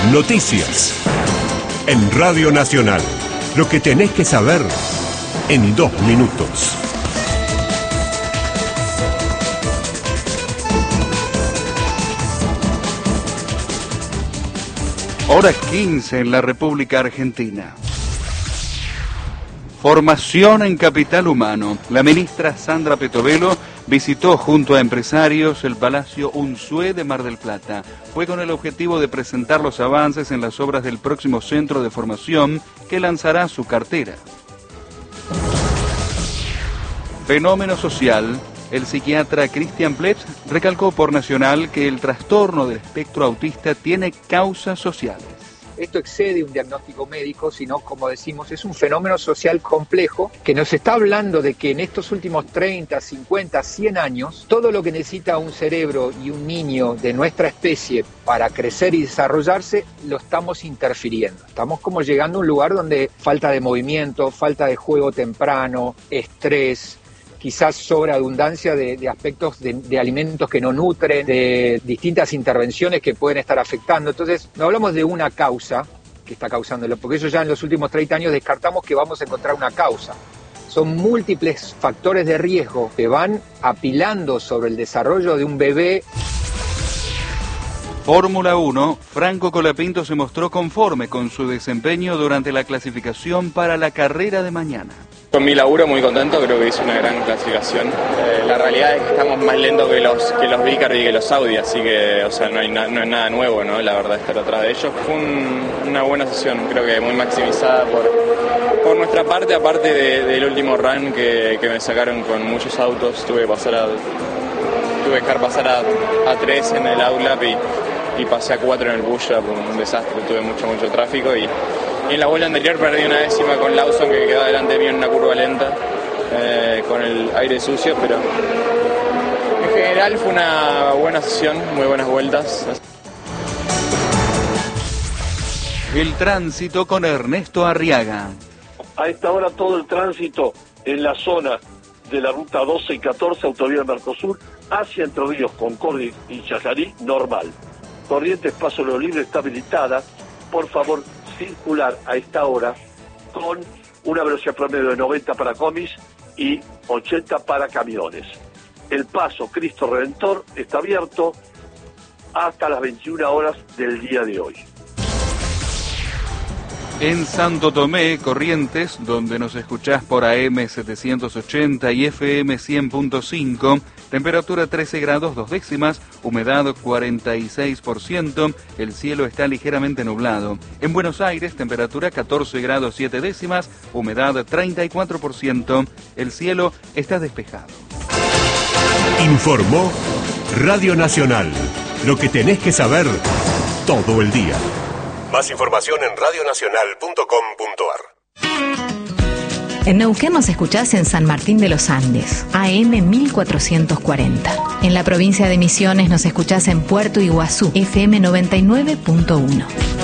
Noticias. En Radio Nacional. Lo que tenés que saber en 2 minutos. Hora 15 en la República Argentina. Formación en capital humano. La ministra Sandra Petovelo visitó junto a empresarios el Palacio Unzué de Mar del Plata. Fue con el objetivo de presentar los avances en las obras del próximo centro de formación que lanzará su cartera. Fenómeno social. El psiquiatra Cristian Pletz recalcó por Nacional que el trastorno del espectro autista tiene causas sociales. Esto excede un diagnóstico médico, sino, como decimos, es un fenómeno social complejo que nos está hablando de que en estos últimos 30, 50, 100 años, todo lo que necesita un cerebro y un niño de nuestra especie para crecer y desarrollarse, lo estamos interfiriendo. Estamos como llegando a un lugar donde falta de movimiento, falta de juego temprano, estrés, quizás sobreabundancia de aspectos de alimentos que no nutren, de distintas intervenciones que pueden estar afectando. Entonces, no hablamos de una causa que está causándolo, porque eso ya en los últimos 30 años descartamos que vamos a encontrar una causa. Son múltiples factores de riesgo que van apilando sobre el desarrollo de un bebé. Fórmula 1, Franco Colapinto se mostró conforme con su desempeño durante la clasificación para la carrera de mañana. Con mi laburo muy contento, creo que hice una gran clasificación. La realidad es que estamos más lentos que los Vicar y que los Audi, así que no es nada nuevo, ¿no? La verdad, estar atrás de ellos. Fue una buena sesión, creo que muy maximizada por nuestra parte, aparte del último run que me sacaron con muchos autos. Tuve que dejar pasar a 3 en el outlap y pasé a 4 en el push-up, un desastre, tuve mucho tráfico y en la vuelta anterior perdí una décima con Lawson, que quedó delante de mí en una curva lenta, con el aire sucio, pero en general fue una buena sesión, muy buenas vueltas. El tránsito con Ernesto Arriaga. A esta hora todo el tránsito en la zona de la ruta 12 y 14, autovía Mercosur, hacia Entre Ríos, Concordia y Chajarí, normal. Corrientes Paso Lo Libre está habilitada. Por favor, circular a esta hora con una velocidad promedio de 90 para comis y 80 para camiones. El paso Cristo Redentor está abierto hasta las 21 horas del día de hoy. En Santo Tomé, Corrientes, donde nos escuchás por AM 780 y FM 100.5, temperatura 13 grados 2 décimas, humedad 46%, el cielo está ligeramente nublado. En Buenos Aires, temperatura 14 grados 7 décimas, humedad 34%, el cielo está despejado. Informó Radio Nacional. Lo que tenés que saber todo el día. Más información en radionacional.com.ar. En Neuquén nos escuchás en San Martín de los Andes, AM 1440. En la provincia de Misiones nos escuchás en Puerto Iguazú, FM 99.1.